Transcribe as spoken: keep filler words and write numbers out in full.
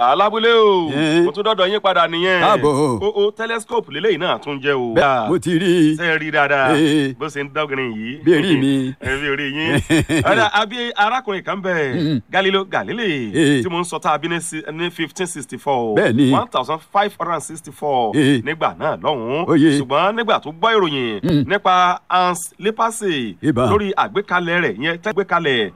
alábúlé o mo tún dọ́dọ̀ yín padà nìyẹn. káàbọ̀. o o telescope lélẹ́yìn náà tún jẹ́ o. bẹ́ẹ̀ mo ti rí i. ṣe é rí dáadáa bó ṣe ń dọ́gìnrin yìí. bí èrí mi. bí orí yín. ọ̀dà àbí arákùnrin kan bẹ̀ Galileo Galilei tí mo ń sọ tá a bí ní fifteen sixty four. bẹ́ẹ̀ni. one thousand five hundred and sixty four. nígbà náà lọ́hùn-ún. Oye. ṣùgbọ́n nígbà tó gbọ́ ìròyìn nípa Hans Lippershey Ibà. lórí àgbékalẹ̀ rẹ̀ yẹn tẹ́gbékalẹ̀